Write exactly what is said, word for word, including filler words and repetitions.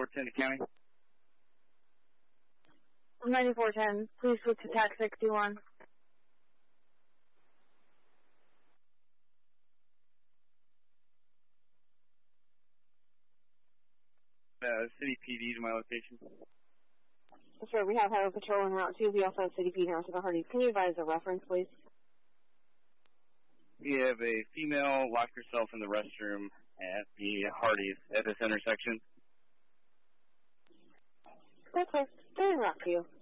ninety-four ten to county. ninety-four ten, please switch to tax sixty-one. Uh, City P D to my location. That's right, we have Highway Patrol en route two. We also have City P D north of the Hardee's. Can you advise a reference, please? We have a female locked herself in the restroom at the Hardee's at this intersection. That's right. They're en route to you.